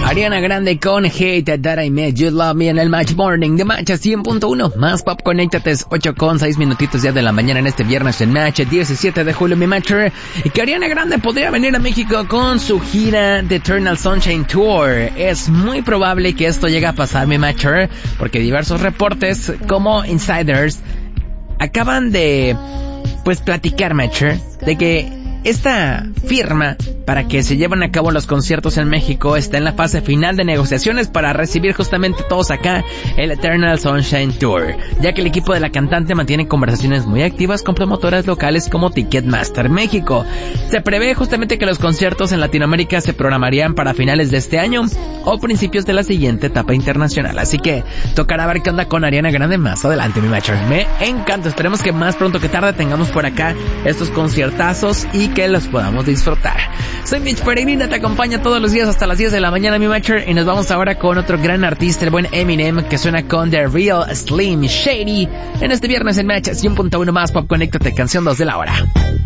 Ariana Grande con Hate That I Made You Love Me en el Match Morning de Match 100.1. Más pop, conéctate, 8:06 minutitos ya de la mañana en este viernes en Match, 17 de julio, mi Matcher. Y que Ariana Grande podría venir a México con su gira de Eternal Sunshine Tour. Es muy probable que esto llegue a pasar, mi Matcher, porque diversos reportes como insiders acaban de, platicar, Matcher, de que esta firma para que se lleven a cabo los conciertos en México está en la fase final de negociaciones para recibir justamente todos acá el Eternal Sunshine Tour, ya que el equipo de la cantante mantiene conversaciones muy activas con promotoras locales como Ticketmaster México. Se prevé justamente que los conciertos en Latinoamérica se programarían para finales de este año o principios de la siguiente etapa internacional, así que tocará ver qué onda con Ariana Grande más adelante, mi matcher. Me encanta, esperemos que más pronto que tarde tengamos por acá estos conciertazos y que los podamos disfrutar. Soy Mitch Peregrina, te acompaña todos los días hasta las 10 de la mañana, mi matcher, y nos vamos ahora con otro gran artista, el buen Eminem, que suena con The Real Slim Shady en este viernes en Match 100.1 más pop. Conéctate, canción 2 de la hora.